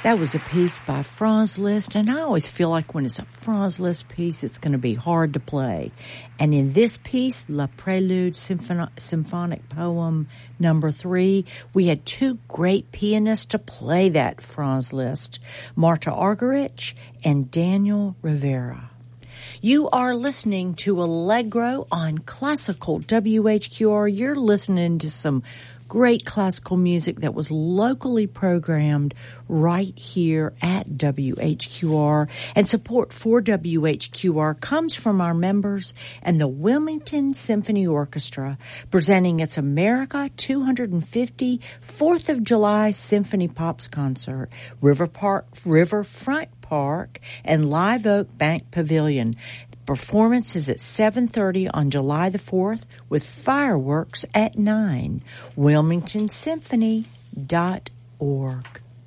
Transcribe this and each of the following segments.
That was a piece by Franz Liszt, and I always feel like when it's a Franz Liszt piece, it's going to be hard to play. And in this piece, La Prelude Symphonic Poem number 3, we had two great pianists to play that Franz Liszt, Marta Argerich and Daniel Rivera. You are listening to Allegro on Classical WHQR. You're listening to some great classical music that was locally programmed right here at WHQR. And support for WHQR comes from our members and the Wilmington Symphony Orchestra, presenting its America 250 4th of July Symphony Pops concert, Riverfront Park and Live Oak Bank Pavilion. Performance is at 7:30 on July the 4th with fireworks at 9. WilmingtonSymphony.org.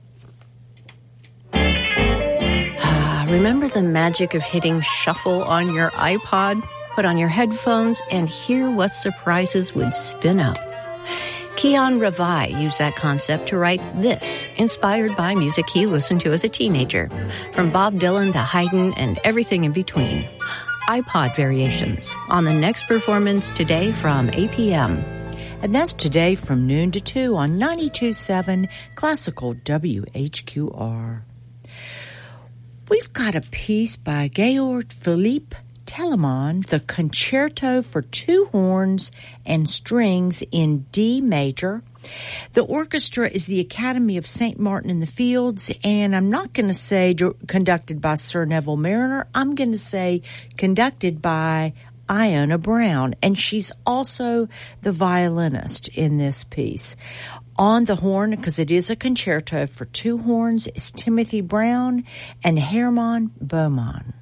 Remember the magic of hitting shuffle on your iPod? Put on your headphones and hear what surprises would spin up. Keon Ravai used that concept to write this, inspired by music he listened to as a teenager, from Bob Dylan to Haydn and everything in between. iPod Variations on the next performance today from 8 p.m. And that's today from noon to 2 on 92.7 Classical WHQR. We've got a piece by Georg Philipp Telemann, the Concerto for Two Horns and Strings in D major. The orchestra is the Academy of St. Martin in the Fields, and I'm not going to say conducted by Sir Neville Mariner. I'm going to say conducted by Iona Brown, and she's also the violinist in this piece. On the horn, because it is a concerto for two horns, is Timothy Brown and Hermann Baumann.